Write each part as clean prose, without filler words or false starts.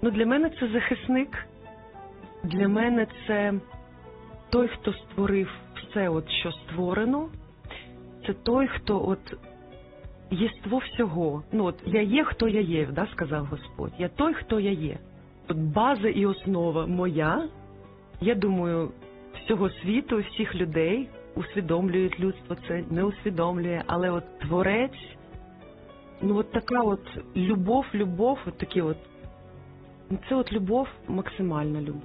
Ну, для мене це захисник. Для мене це той, хто створив все, от, що створено. Це той, хто от єство всього. Ну, от, я є, хто я є, да, сказав Господь. Я той, хто я є. От база і основа моя, я думаю, всього світу, всіх людей усвідомлюють людство, це не усвідомлює, але от Творець, ну от така от любов, от такі от, це от любов, максимальна любов.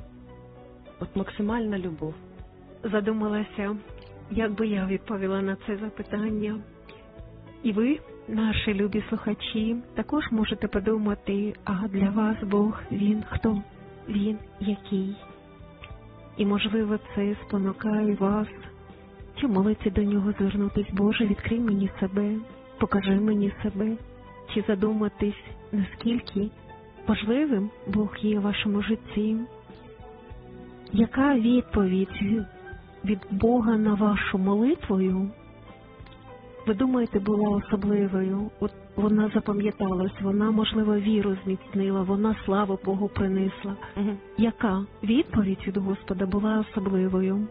От максимальна любов. Задумалася, як би я відповіла на це запитання. І ви, наші любі слухачі, також можете подумати, а для вас Бог, Він хто? Він який? І, можливо, це спонукає вас, чи молиться до Нього звернутись: Боже, відкрий мені себе, покажи мені себе, чи задуматись, наскільки важливим Бог є в вашому житті. Яка відповідь від Бога на вашу молитву, ви думаєте, була особливою? От вона запам'яталась, вона, можливо, віру зміцнила, вона славу Богу принесла. Яка відповідь від Господа була особливою?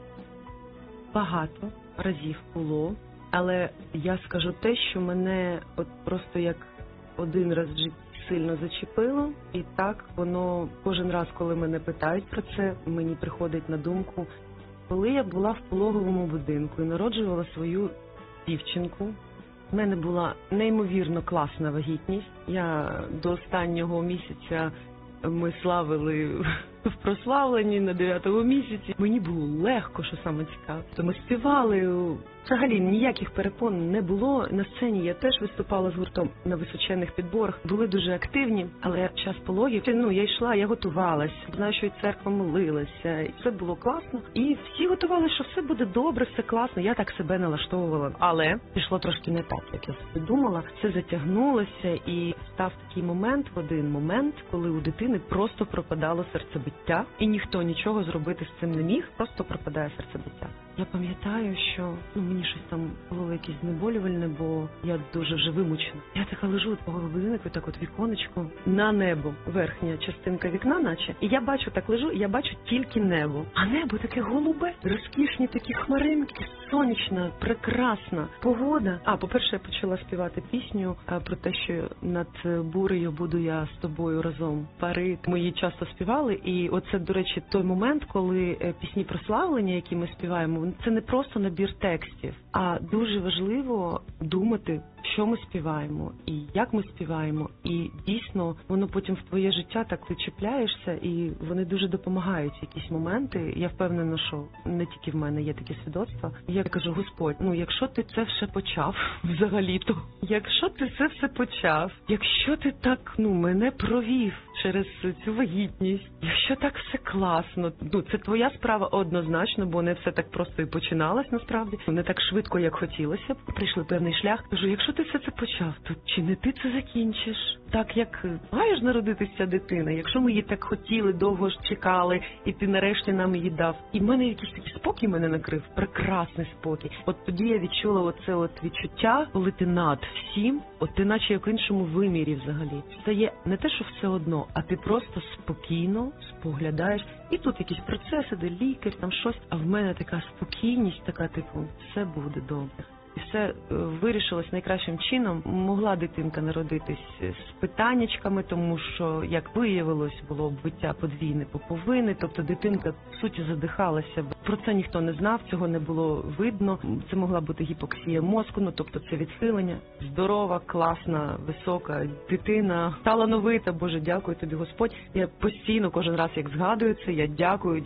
Багато разів було, але я скажу те, що мене от просто як один раз в житті сильно зачепило, і так воно кожен раз, коли мене питають про це, мені приходить на думку, коли я була в пологовому будинку і народжувала свою дівчинку. У мене була неймовірно класна вагітність. Я до останнього місяця, ми славили в прославленні на 9-му місяці. Мені було легко, що саме цікаво. То ми співали, взагалі ніяких перепон не було. На сцені я теж виступала з гуртом на височенних підборах. Були дуже активні, але в час пологів, я йшла, я готувалась. Знаю, що і церква молилася, і все було класно. І всі готували, що все буде добре, все класно. Я так себе налаштовувала. Але пішло трошки не так, як я собі думала. Все затягнулося, і став такий момент, в один момент, коли у дитини просто пропадало серцебиття, і ніхто нічого зробити з цим не міг, просто пропадає серцебиття. Я пам'ятаю, що мені щось там було якесь знеболювальне, бо я дуже вже вимучена. Я така лежу по годиннику, так от віконечко, на небо, верхня частинка вікна наче. І я бачу, так лежу, і я бачу тільки небо. А небо таке голубе, розкішні такі хмаринки, сонячна, прекрасна погода. По-перше, я почала співати пісню про те, що над бурею буду я з тобою разом парити. Ми її часто співали, і оце, до речі, той момент, коли пісні прославлення, які ми співаємо, це не просто набір текстів, а дуже важливо думати, що ми співаємо і як ми співаємо. І дійсно, воно потім в твоє життя так ти чіпляєшся, і вони дуже допомагають в якісь моменти. Я впевнена, що не тільки в мене є такі свідоцтва. Я кажу: Господь, якщо ти це все почав взагалі-то, якщо ти це все почав, якщо ти так, мене провів через цю вагітність, якщо так все класно, це твоя справа однозначно, бо не все так просто і починалось насправді, не так швидко, як хотілося б. Прийшли певний шлях. Кажу: якщо ти все це почав, то чи не ти це закінчиш? Так, як має ж народитися дитина, якщо ми її так хотіли, довго ж чекали, і ти нарешті нам її дав. І в мене якийсь такий спокій мене накрив, прекрасний спокій. От тоді я відчула оце от відчуття, коли ти над всім, от ти наче як в іншому вимірі взагалі. Це є не те, що все одно, а ти просто спокійно споглядаєш. І тут якісь процеси, де лікар, там щось, а в мене така спокійність, така типу, все буде добре. І все вирішилось найкращим чином. Могла дитинка народитись з питаннячками, тому що, як виявилось, було обвиття подвійне поповини, тобто дитинка, в суті, задихалася. Про це ніхто не знав, цього не було видно. Це могла бути гіпоксія мозку, тобто це відхилення. Здорова, класна, висока дитина, талановита, Боже, дякую тобі, Господь. Я постійно, кожен раз, як згадую це, я дякую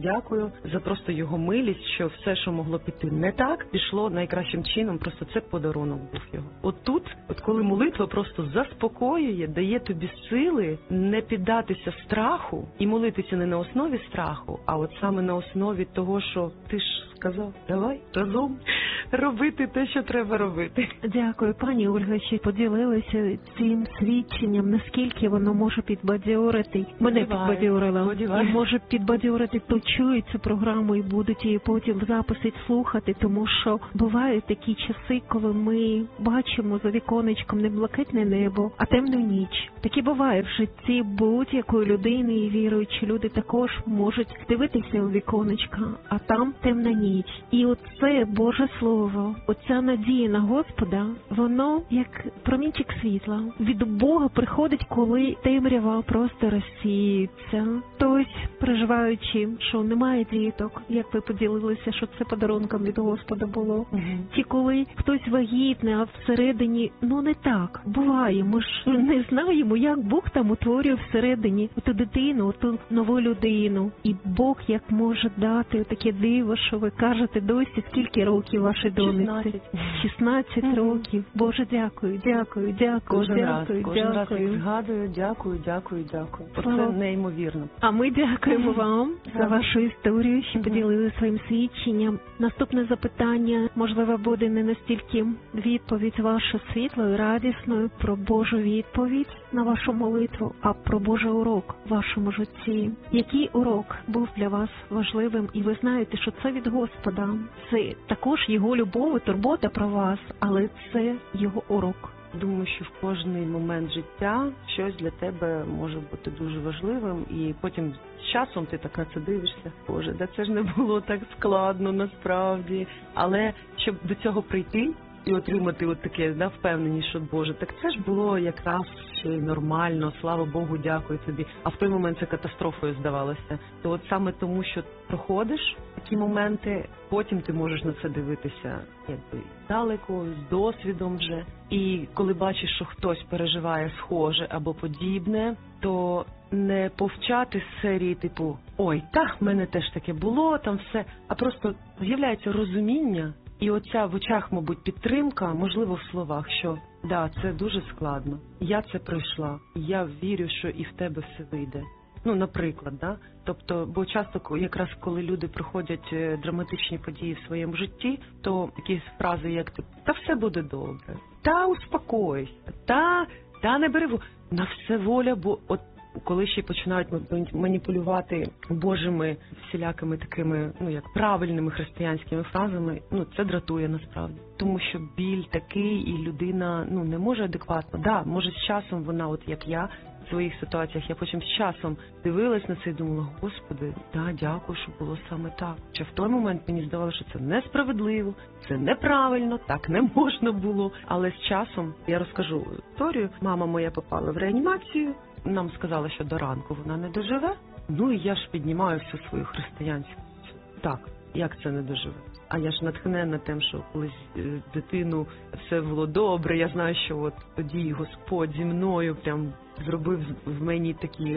за просто його милість, що все, що могло піти не так, пішло найкращим чином. Просто це подарунок був його. От коли молитва просто заспокоює, дає тобі сили не піддатися страху і молитися не на основі страху, а от саме на основі того, що ти ж сказав: давай разом робити те, що треба робити. Дякую, пані Ольга, що поділилися цим свідченням, наскільки воно може підбадьорити. Мене підбадьорило. І може підбадьорити, хто чує цю програму і будуть її потім в записі слухати, тому що бувають такі ті часи, коли ми бачимо за віконечком не блакитне небо, а темну ніч. Таке буває в житті будь-якої людини, і віруючі люди також можуть дивитися у віконечка, а там темна ніч. І оце Боже Слово, оця надія на Господа, воно як промінчик світла. Від Бога приходить, коли темрява просто розсіюється. Хтось, переживаючи, що немає діток, як ви поділилися, що це подарунком від Господа було. Ті, коли хтось вагітний, а всередині, не так. Буває, ми ж не знаємо, як Бог там утворює всередині ту дитину, ту нову людину. І Бог як може дати таке диво, що ви кажете досі, скільки років вашій донечці? 16 років. Боже, дякую. Кожен раз, як згадую, дякую. Це неймовірно. А ми дякуємо вам за вашу історію, що поділили своїм свідченням. Наступне запитання, можливо, буде не настільки відповідь вашу світлою, радісною, про Божу відповідь на вашу молитву, а про Божий урок в вашому житті. Який урок був для вас важливим? І ви знаєте, що це від Господа. Це також Його любов і турбота про вас, але це Його урок. Думаю, що в кожний момент життя щось для тебе може бути дуже важливим, і потім з часом ти так на це дивишся. Боже, да це ж не було так складно насправді. Але щоб до цього прийти і отримати от таке, впевненість, що Боже, так це ж було якраз нормально, слава Богу, дякую тобі. А в той момент це катастрофою здавалося. То от саме тому, що проходиш такі моменти, потім ти можеш на це дивитися далеко, з досвідом вже. І коли бачиш, що хтось переживає схоже або подібне, то не повчати з серії типу «Ой, в мене теж таке було, там все», а просто з'являється розуміння, і оця в очах, мабуть, підтримка, можливо, в словах, що це дуже складно, я це пройшла, я вірю, що і в тебе все вийде. Наприклад, Тобто, бо часто якраз коли люди проходять драматичні події в своєму житті, то якісь фрази як «та все буде добре», «та успокойся», «та не бери, на все воля», бо от коли ще починають маніпулювати Божими всілякими такими, як правильними християнськими фразами, це дратує насправді. Тому що біль такий, і людина, не може адекватно. Може з часом вона, от як я, в своїх ситуаціях, я потім з часом дивилась на це і думала, Господи, дякую, що було саме так. Чи в той момент мені здавалося, що це несправедливо, це неправильно, так не можна було. Але з часом, я розкажу історію, мама моя попала в реанімацію, нам сказали, що до ранку вона не доживе. І я ж піднімаю всю свою християнську. Так, як це не доживе? А я ж натхненна тим, що колись дитину все було добре. Я знаю, що от тоді Господь зі мною прям зробив в мені такі...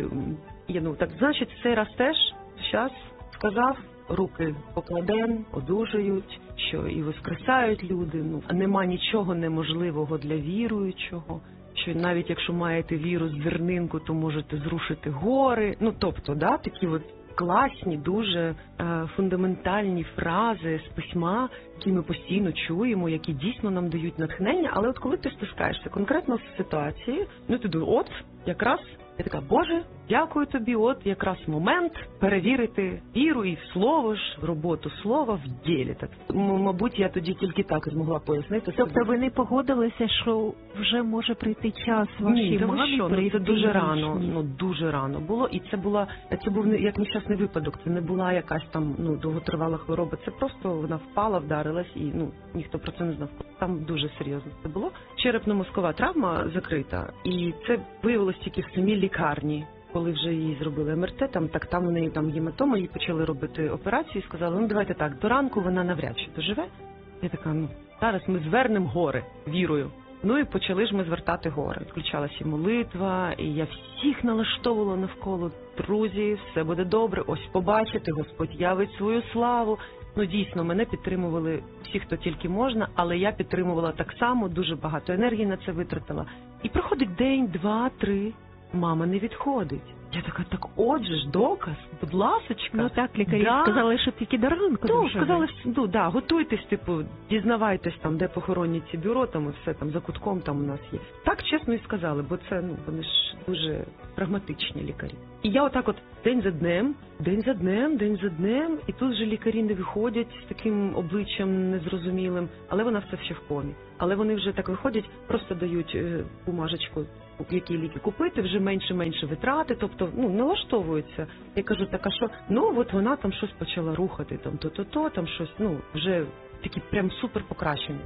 значить, цей раз теж час сказав, руки покладем, одужають, що і воскресають люди. Нема нічого неможливого для віруючого. Що навіть якщо маєте віру з зернинку, то можете зрушити гори. Тобто, такі от класні, дуже фундаментальні фрази з письма, які ми постійно чуємо, які дійсно нам дають натхнення. Але от коли ти стискаєшся конкретно з ситуації, ти думаєш, якраз я така, Боже, дякую тобі, якраз момент перевірити віру і в слово ж, в роботу слова в ділі. Так, мабуть, я тоді тільки так змогла пояснити. Тобто ви не погодилися, що вже може прийти час вашій мамі прийти? Це дуже рано, дуже рано було. І це був як нещасний випадок. Це не була якась там довготривала хвороба. Це просто вона впала, вдарилась і ніхто про це не знав. Там дуже серйозно це було. Черепно-мозкова травма закрита. І це виявилось тільки в самій лікарні. Коли вже їй зробили МРТ, там в неї гематома, їй почали робити операцію і сказали, давайте так, до ранку вона навряд чи доживе. Я така, зараз ми звернемо гори вірою. І почали ж ми звертати гори. Включалася молитва, і я всіх налаштовувала навколо. Друзі, все буде добре, ось побачите, Господь явить свою славу. Дійсно, мене підтримували всі, хто тільки можна, але я підтримувала так само, дуже багато енергії на це витратила. І проходить день, 2, 3, мама не відходить. Я така, так отже ж, доказ, будь ласочка. Так, лікарі сказали, що тільки до ранку. Сказали, готуйтесь, дізнавайтесь там, де похоронні ці бюро, там і все, там за кутком там у нас є. Так чесно і сказали, бо це, вони ж дуже прагматичні лікарі. І я отак от день за днем, і тут же лікарі не виходять з таким обличчям незрозумілим, але вона все ще в комі. Але вони вже так виходять, просто дають бумажечку, які ліки купити, вже менше витрати, тобто, налаштовуються. Я кажу, так, а що? От вона там щось почала рухати, там там щось, вже такі прям супер покращення.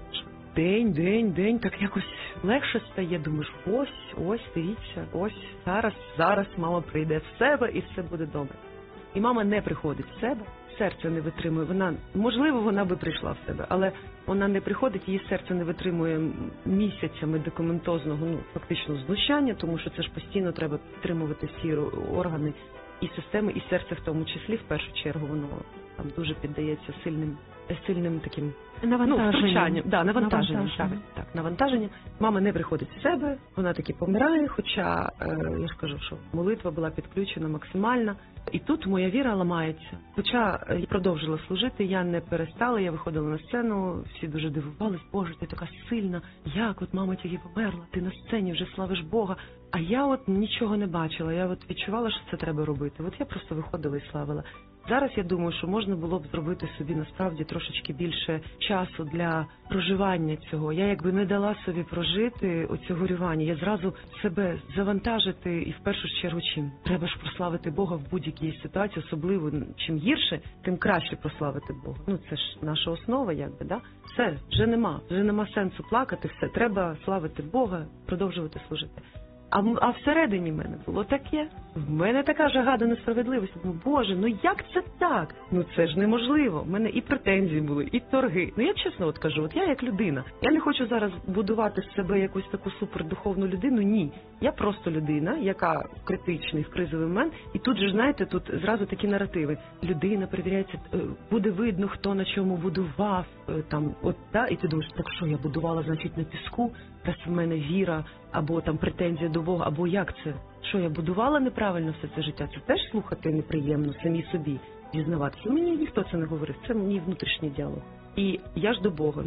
День, так якось легше стає, думаєш, ось, дивіться, зараз мама прийде в себе і все буде добре. І мама не приходить в себе, серце не витримує, можливо, вона би прийшла в себе, але вона не приходить, її серце не витримує місяцями медикаментозного, фактично знущання, тому що це ж постійно треба підтримувати всі органи і системи, і серце в тому числі, в першу чергу, воно там дуже піддається сильним таким навантаженням. Навантаження. Мама не приходить в себе, вона таки помирає, хоча я ж кажу, що молитва була підключена максимально. І тут моя віра ламається. Хоча я продовжила служити, я не перестала, я виходила на сцену, всі дуже дивувались, Боже, ти така сильна, як от мама тільки померла, ти на сцені вже славиш Бога. А я от нічого не бачила, я от відчувала, що це треба робити. От я просто виходила і славила. Зараз я думаю, що можна було б зробити собі насправді трошечки більше часу для проживання цього. Я якби не дала собі прожити оце горювання. Я зразу себе завантажити і в першу чергу чим? Треба ж прославити Бога в будь-якій ситуації, особливо чим гірше, тим краще прославити Бога. Це ж наша основа, якби, да? Все, вже нема сенсу плакати, все, треба славити Бога, продовжувати служити. А всередині мене було таке. В мене така жага до несправедливості. Боже, як це так? Це ж неможливо. В мене і претензії були, і торги. Я чесно от кажу, я як людина. Я не хочу зараз будувати з себе якусь таку супердуховну людину, ні. Я просто людина, яка критичний в кризовий момент. І тут же, знаєте, тут зразу такі наративи. Людина перевіряється, буде видно, хто на чому будував. І ти думаєш, так що я будувала, значить, на піску? Раз в мене віра, або там претензія до Бога, або як це? Що я будувала неправильно все це життя? Це теж слухати неприємно, самі собі дізнаватися. Мені ніхто це не говорив, це мій внутрішній діалог. І я ж до Бога,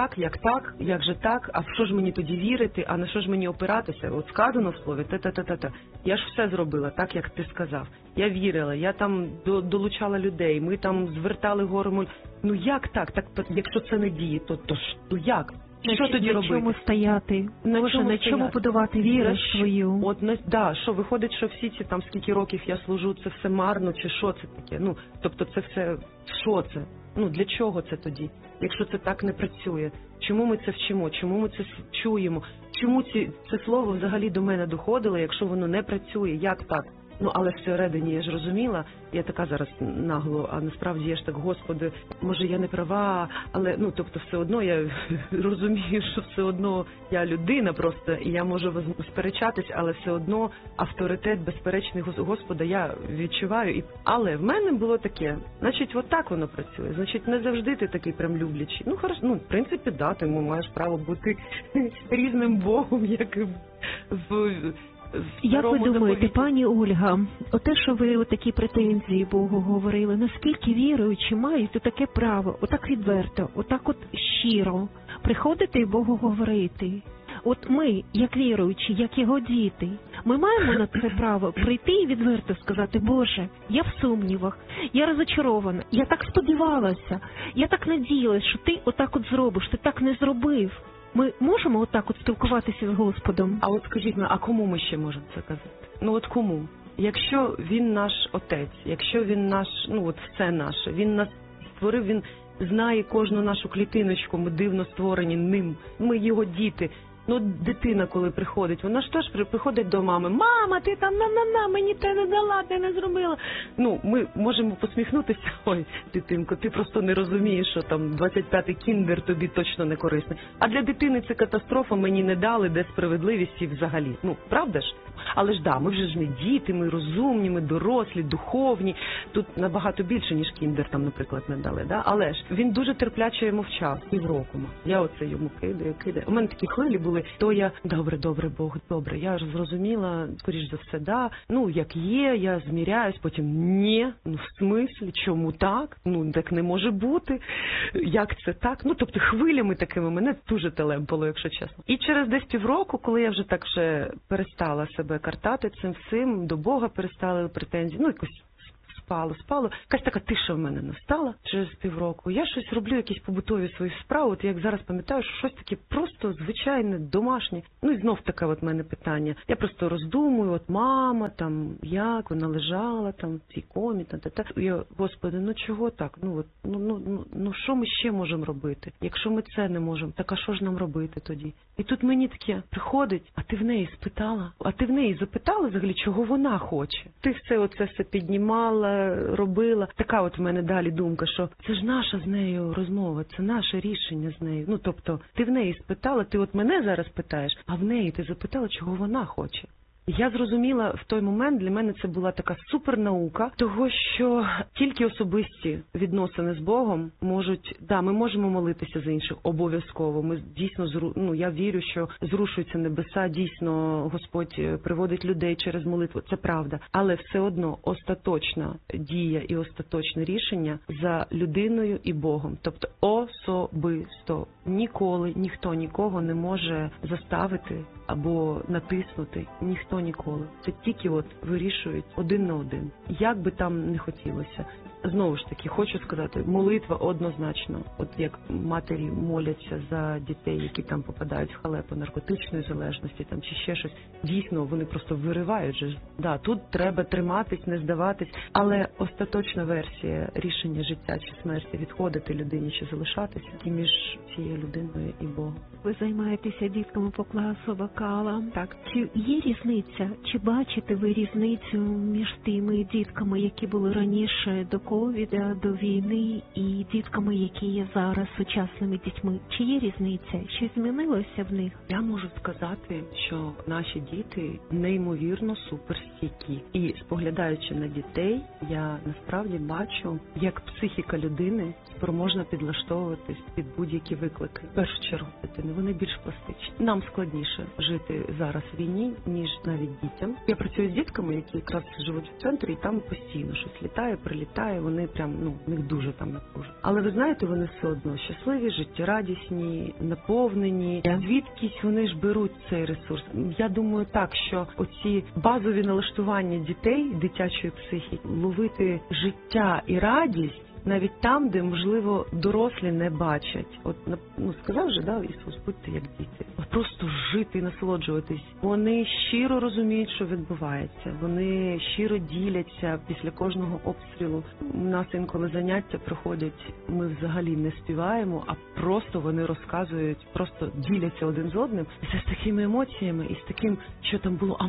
як же так, а в що ж мені тоді вірити, а на що ж мені опиратися? От сказано в слові, та. Я ж все зробила так, як ти сказав. Я вірила, я там долучала людей, ми там звертали гору. Як так? Так, якщо це не діє, то як? Що тоді робити? На чому стояти? На чому будувати віру свою? Що виходить, що всі ці там скільки років я служу, це все марно, чи що це таке? Тобто це все, що це? Для чого це тоді? Якщо це так не працює? Чому ми це вчимо? Чому ми це чуємо? Чому це слово взагалі до мене доходило, якщо воно не працює? Як так? Але всередині я ж розуміла, я така зараз нагло, а насправді я ж так, Господи, може я не права, але, тобто все одно я розумію, що все одно я людина просто, і я можу сперечатись, але все одно авторитет безперечний Господа я відчуваю. Але в мене було таке, значить, так воно працює, значить, не завжди ти такий прям люблячий. Хорошо, в принципі, да, ти маєш право бути різним Богом, як в... Як ви думаєте, пані Ольга, те, що ви такі претензії Богу говорили, наскільки віруючі мають таке право, отак відверто, отак щиро приходити і Богу говорити? Ми, як віруючі, як його діти, ми маємо на це право прийти і відверто сказати, Боже, я в сумнівах, я розочарована, я так сподівалася, я так надіялась, що ти отак зробиш, ти так не зробив. Ми можемо отак спілкуватися з Господом? А скажіть, а кому ми ще можемо це казати? Кому? Якщо він наш отець, якщо він наш, все наше, він нас створив, він знає кожну нашу клітиночку, ми дивно створені ним, ми його діти. Дитина, коли приходить, вона ж теж приходить до мами. Мама, ти там мені те не дала, те не зробила. Ми можемо посміхнутися. Ой, дитинко, ти просто не розумієш, що там 25-й кіндер тобі точно не корисний. А для дитини це катастрофа, мені не дали, де справедливість і взагалі. Правда ж? Але ж ми вже ж не діти, ми розумні, ми дорослі, духовні. Тут набагато більше, ніж кіндер там, наприклад, не дали. Да? Але ж він дуже терпляче мовчав, півроку. Я йому кидаю. У мене такі хвилі були. коли то я добре, Бог, добре, я ж зрозуміла, скоріш за все, да, ну як є, я зміряюсь, потім ні, ну в смислі, чому так? Ну так не може бути, як це так? Ну тобто хвилями такими мене дуже телепало, якщо чесно. І через десь півроку, коли я вже так вже перестала себе картати цим всім, до Бога перестали претензії, ну якось спало. Якась така тиша в мене настала через півроку. Я щось роблю, якісь побутові свої справи. От як зараз пам'ятаю, що щось таке просто звичайне, домашнє. Ну і знов таке от мене питання. Я просто роздумую, от мама, там, як вона лежала, там, в цій комі, Я, Господи, ну чого так? Ну, що ми ще можемо робити? Якщо ми це не можемо, так а що ж нам робити тоді? І тут мені таке приходить, а ти в неї спитала? А ти в неї запитала взагалі, чого вона хоче? Ти все піднімала, робила. Така от в мене далі думка, що це ж наша з нею розмова, це наше рішення з нею. Ну, тобто, ти в неї спитала, ти от мене зараз питаєш, а в неї ти запитала, чого вона хоче. Я зрозуміла в той момент, для мене це була така супернаука, того, що тільки особисті відносини з Богом можуть, ми можемо молитися за інших, обов'язково. Ми дійсно, я вірю, що зрушуються небеса, дійсно Господь приводить людей через молитву, це правда. Але все одно остаточна дія і остаточне рішення за людиною і Богом. Тобто особисто. Ніколи ніхто нікого не може заставити або натиснути, ніхто ніколи. Це тільки от вирішують один на один. Як би там не хотілося. Знову ж таки, хочу сказати, молитва однозначно. От як матері моляться за дітей, які там попадають в халепу наркотичної залежності там чи ще щось. Дійсно, вони просто виривають же. Да, тут треба триматись, не здаватись, але остаточна версія рішення життя чи смерті, відходити людині чи залишатися, і між цією людиною і Богом. Ви займаєтеся дітками по класу вокала. Так. Чи є різниця? Чи бачите ви різницю між тими дітками, які були раніше до ковіда, до війни, і дітками, які є зараз сучасними дітьми? Чи є різниця? Щось змінилося в них? Я можу сказати, що наші діти неймовірно суперстійкі. І споглядаючи на дітей, я насправді бачу, як психіка людини спроможна підлаштовуватись під будь-які виклики. В першу чергу дитини, вони більш пластичні. Нам складніше жити зараз в війні, ніж навіть дітям. Я працюю з дітками, які якраз живуть в центрі, і там постійно щось літає, прилітає, вони прям, в них дуже там напружено. Але ви знаєте, вони все одно щасливі, життєрадісні, наповнені. Звідкись вони ж беруть цей ресурс? Я думаю так, що оці базові налаштування дітей, дитячої психіки, ловити життя і радість, навіть там, де, можливо, дорослі не бачать. От, сказав же, Ісус, будьте як діти. Просто жити і насолоджуватись. Вони щиро розуміють, що відбувається. Вони щиро діляться після кожного обстрілу. У нас інколи заняття проходять, ми взагалі не співаємо, а просто вони розказують, просто діляться один з одним. І це з такими емоціями, і з таким, що там було,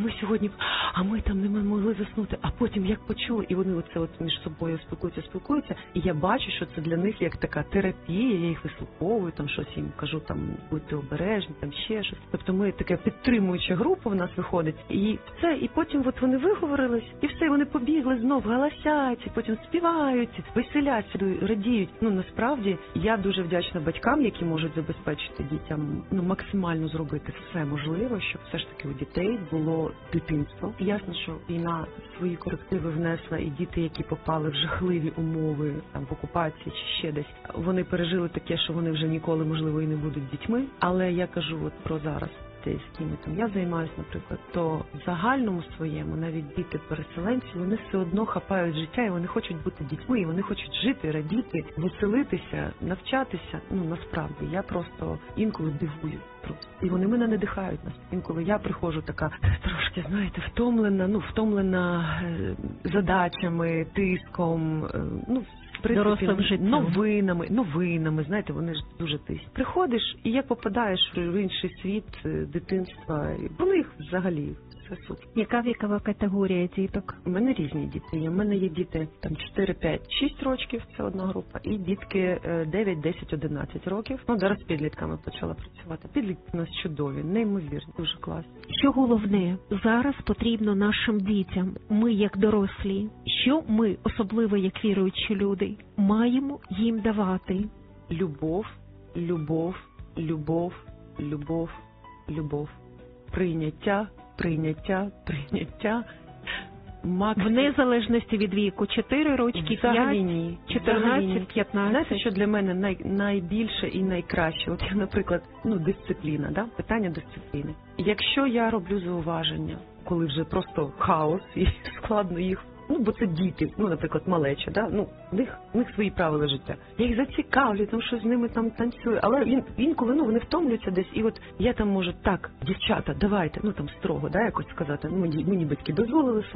а ми там не могли заснути, а потім як почули, і вони оце от між собою спілкуються. І я бачу, що це для них як така терапія, я їх вислуховую, там щось їм кажу, там будьте обережні, там ще щось. Тобто ми така підтримуюча група в нас виходить, і все, і потім от вони виговорились, і все, вони побігли знов, галасять, і потім співають, веселяться, радіють. Насправді, я дуже вдячна батькам, які можуть забезпечити дітям, максимально зробити все можливе, щоб все ж таки у дітей було дитинство. І ясно, що війна свої корективи внесла, і діти, які попали в жахливі умови, там в окупації чи ще десь, вони пережили таке, що вони вже ніколи, можливо, і не будуть дітьми. Але я кажу от про зараз, з ким я займаюся, наприклад, то в загальному своєму навіть діти-переселенці, вони все одно хапають життя, і вони хочуть бути дітьми, і вони хочуть жити, радіти, веселитися, навчатися. Насправді, я просто інколи дивую. І вони мене надихають. Інколи я приходжу така трошки, знаєте, втомлена задачами, тиском, в принципі, новинами, знаєте, вони ж дуже тисні. Приходиш, і як попадаєш в інший світ дитинства, вони їх взагалі все супер. Яка вікова категорія діток? У мене різні діти є. У мене є діти там 4, 5, 6 років, це одна група, і дітки 9, 10, 11 років. Зараз з підлітками почала працювати. Підлітки у нас чудові, неймовірні, дуже класні. Що головне зараз потрібно нашим дітям, ми як дорослі, що ми, особливо як віруючі люди, маємо їм давати? Любов, любов, любов, любов любов. Прийняття, прийняття, прийняття. В незалежності від віку 4 рочки, Взагалі 5, ні. 14, 15. Знаєте, що для мене найбільше і найкраще? От я, наприклад, дисципліна, да? Питання дисципліни. Якщо я роблю зауваження, коли вже просто хаос і складно їх, бо це діти, наприклад, малеча, да? В них свої правила життя. Я їх зацікавлю, тому що з ними там танцюю, але інколи вони втомлюються десь, і от я там можу так, дівчата, давайте, там строго, да, якось сказати, мені батьки дозволили,